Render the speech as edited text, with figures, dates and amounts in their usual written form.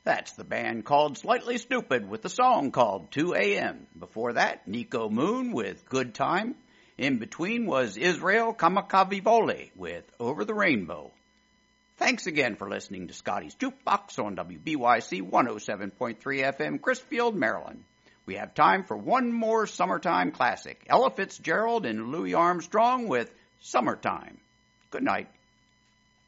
That's the band called Slightly Stupid with the song called 2 a.m. Before that, Nico Moon with Good Time. In between was Israel Kamikavivole with Over the Rainbow. Thanks again for listening to Scotty's Jukebox on WBYC 107.3 FM, Chrisfield, Maryland. We have time for one more summertime classic, Ella Fitzgerald and Louis Armstrong with Summertime. Good night.